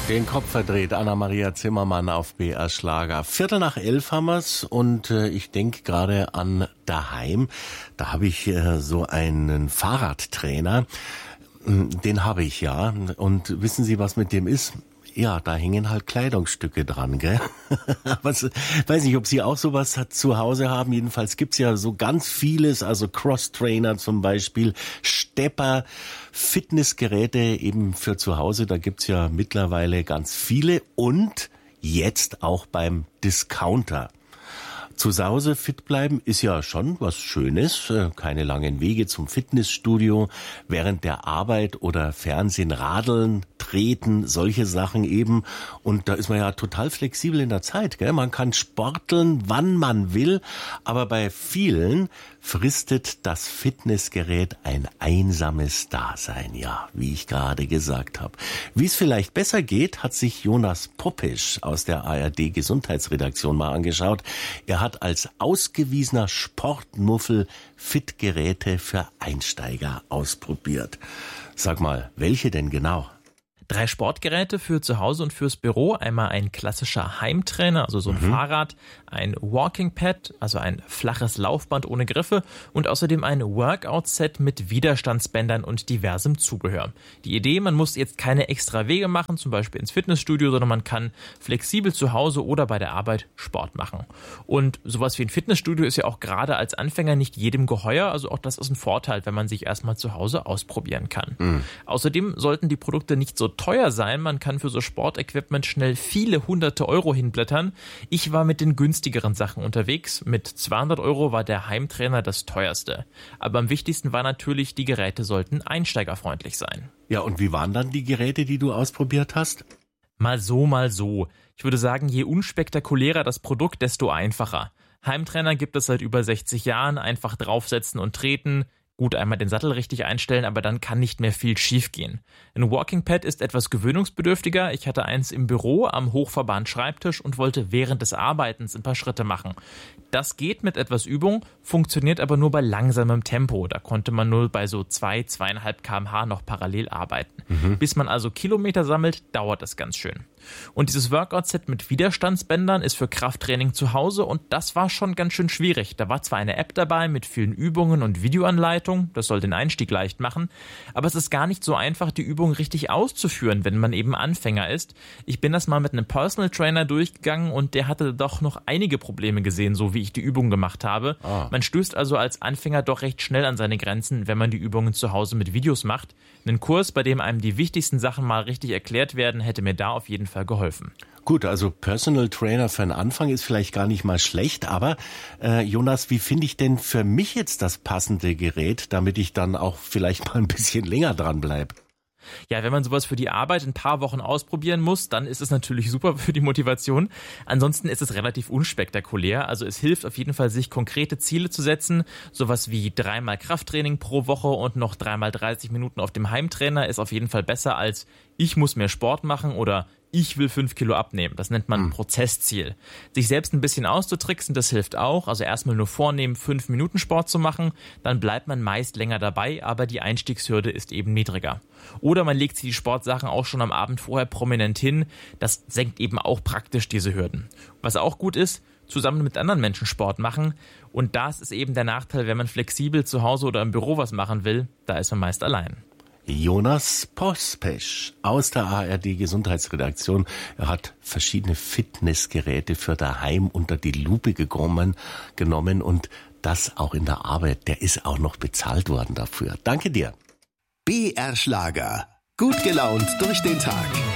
Den Kopf verdreht Anna-Maria Zimmermann auf BR Schlager. 11:15 haben wir's und ich denke gerade an daheim. Da habe ich so einen Fahrradtrainer. Den habe ich ja. Und wissen Sie, was mit dem ist? Ja, da hängen halt Kleidungsstücke dran, gell? Weiß nicht, ob Sie auch sowas zu Hause haben. Jedenfalls gibt's ja so ganz vieles, also Crosstrainer zum Beispiel, Stepper, Fitnessgeräte eben für zu Hause. Da gibt's ja mittlerweile ganz viele und jetzt auch beim Discounter. Zu Hause fit bleiben ist ja schon was Schönes. Keine langen Wege zum Fitnessstudio, während der Arbeit oder Fernsehen radeln, treten, solche Sachen eben. Und da ist man ja total flexibel in der Zeit, gell? Man kann sporteln, wann man will, aber bei vielen fristet das Fitnessgerät ein einsames Dasein, ja, wie ich gerade gesagt habe. Wie es vielleicht besser geht, hat sich Jonas Poppisch aus der ARD Gesundheitsredaktion mal angeschaut. Er hat als ausgewiesener Sportmuffel Fitgeräte für Einsteiger ausprobiert. Sag mal, welche denn genau? 3 Sportgeräte für zu Hause und fürs Büro. Einmal ein klassischer Heimtrainer, also so ein Fahrrad, ein Walking Pad, also ein flaches Laufband ohne Griffe und außerdem ein Workout-Set mit Widerstandsbändern und diversem Zubehör. Die Idee, man muss jetzt keine extra Wege machen, zum Beispiel ins Fitnessstudio, sondern man kann flexibel zu Hause oder bei der Arbeit Sport machen. Und sowas wie ein Fitnessstudio ist ja auch gerade als Anfänger nicht jedem geheuer, also auch das ist ein Vorteil, wenn man sich erstmal zu Hause ausprobieren kann. Außerdem sollten die Produkte nicht so teuer sein. Man kann für so Sportequipment schnell viele hunderte Euro hinblättern. Ich war mit den günstigeren Sachen unterwegs. Mit 200 Euro war der Heimtrainer das teuerste. Aber am wichtigsten war natürlich, die Geräte sollten einsteigerfreundlich sein. Ja, und wie waren dann die Geräte, die du ausprobiert hast? Mal so, mal so. Ich würde sagen, je unspektakulärer das Produkt, desto einfacher. Heimtrainer gibt es seit über 60 Jahren. Einfach draufsetzen und treten. Gut, einmal den Sattel richtig einstellen, aber dann kann nicht mehr viel schiefgehen. Ein Walking Pad ist etwas gewöhnungsbedürftiger. Ich hatte eins im Büro am hochfahrbaren Schreibtisch und wollte während des Arbeitens ein paar Schritte machen. Das geht mit etwas Übung, funktioniert aber nur bei langsamem Tempo. Da konnte man nur bei so 2,5 km/h noch parallel arbeiten. Bis man also Kilometer sammelt, dauert das ganz schön. Und dieses Workout-Set mit Widerstandsbändern ist für Krafttraining zu Hause und das war schon ganz schön schwierig. Da war zwar eine App dabei mit vielen Übungen und Videoanleitungen, das soll den Einstieg leicht machen, aber es ist gar nicht so einfach, die Übung richtig auszuführen, wenn man eben Anfänger ist. Ich bin das mal mit einem Personal Trainer durchgegangen und der hatte doch noch einige Probleme gesehen, so wie ich die Übung gemacht habe. Man stößt also als Anfänger doch recht schnell an seine Grenzen, wenn man die Übungen zu Hause mit Videos macht. Ein Kurs, bei dem einem die wichtigsten Sachen mal richtig erklärt werden, hätte mir da auf jeden Fall geholfen. Gut, also Personal Trainer für einen Anfang ist vielleicht gar nicht mal schlecht, aber Jonas, wie finde ich denn für mich jetzt das passende Gerät, damit ich dann auch vielleicht mal ein bisschen länger dran bleibe? Ja, wenn man sowas für die Arbeit ein paar Wochen ausprobieren muss, dann ist es natürlich super für die Motivation. Ansonsten ist es relativ unspektakulär. Also es hilft auf jeden Fall, sich konkrete Ziele zu setzen. Sowas wie 3-mal Krafttraining pro Woche und noch 3-mal 30 Minuten auf dem Heimtrainer ist auf jeden Fall besser als ich muss mehr Sport machen oder ich will 5 Kilo abnehmen. Das nennt man Prozessziel. Sich selbst ein bisschen auszutricksen, das hilft auch. Also erstmal nur vornehmen, 5 Minuten Sport zu machen. Dann bleibt man meist länger dabei, aber die Einstiegshürde ist eben niedriger. Oder man legt sich die Sportsachen auch schon am Abend vorher prominent hin. Das senkt eben auch praktisch diese Hürden. Was auch gut ist, zusammen mit anderen Menschen Sport machen. Und das ist eben der Nachteil, wenn man flexibel zu Hause oder im Büro was machen will. Da ist man meist allein. Jonas Poppisch aus der ARD Gesundheitsredaktion. Er hat verschiedene Fitnessgeräte für daheim unter die Lupe genommen und das auch in der Arbeit. Der ist auch noch bezahlt worden dafür. Danke dir. BR Schlager. Gut gelaunt durch den Tag.